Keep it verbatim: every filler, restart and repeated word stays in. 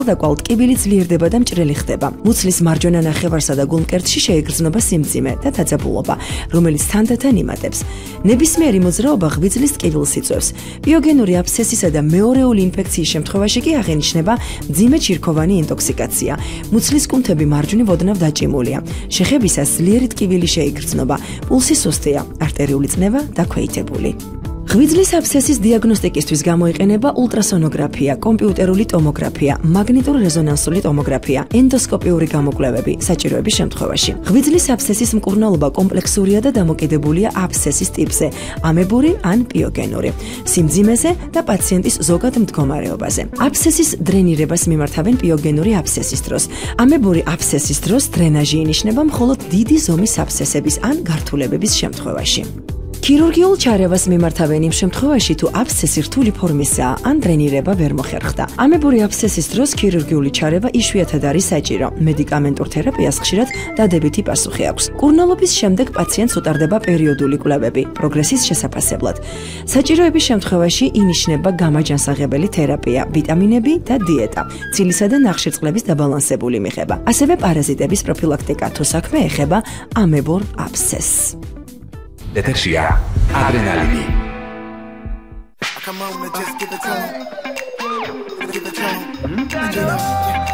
და კიბილი ძლიერდება და მჭრელი ხდება. მუცლის მარჯვენა ნახევარსა და გულმკერდში შეიგრძნობა სიმძიმე და დაძაბულობა, რომელიც თანდათან იმატებს. ნებისმიერი მოძრაობა ღვიძლის ტკივილს იწვევს. პიოგენური აბსცესისა და მეორეული ინფექციის შემთხვევაში კი აღენიშნება მძიმე ჩირქოვანი ინტოქსიკაცია. მუცლის კუნთები მარჯვნივ ოდნავ დაჭიმულია. შეხებისას ძლიერი ტკივილი შეიგრძნობა, პულსი სუსტია, არტერიული წნევა დაქვეითებული. ღვიძლის აბსცესის დიაგნოსტიკისთვის გამოიყენება ულტრასონოგრაფია, კომპიუტერული ტომოგრაფია, მაგნიტურ-რეზონანსული ტომოგრაფია, ენდოსკოპიური გამოკვლევები საჭიროების შემთხვევაში. ღვიძლის აბსცესის მკურნალობა კომპლექსურია და დამოკიდებულია აბსცესის ტიპზე, ამებური ან პიოგენური, სიმძიმეზე და პაციენტის ზოგად მდგომარეობაზე. აბსცესის დრენირებას მიმართავენ პიოგენური აბსცესის დროს. ამებური აბსცესის დროს დრენაჟი ინიშნება მხოლოდ დიდი ზომის აბსცესების ან გართულებების შემთხვევაში. ქირურგიულ ჩარევას მიმართავენ იმ შემთხვევაში, თუ აბსცესი რთული ფორმისაა ან დრენირება ვერ მოხერხდა. ამებური აბსცესის დროს ქირურგიული ჩარევა იშვიათად არის საჭირო. მედიკამენტურ თერაპიას ხშირად დადებითი პასუხი აქვს. კურნალობის შემდეგ პაციენტს უტარდება პერიოდული კვლევები პროგრესის შესაფასებლად. საჭიროების შემთხვევაში ინიშნება გამაჯანსაღებელი თერაპია, ვიტამინები და დიეტა, ცილისა და ნახშირწყლების დაბალანსებული მიღება. ასევე პარაზიტების პროფილაქტიკა, თუ საქმე ეხება ამებურ აბსცესს. Detersia, adrenalini. Come on, just give it to me. Give it to me.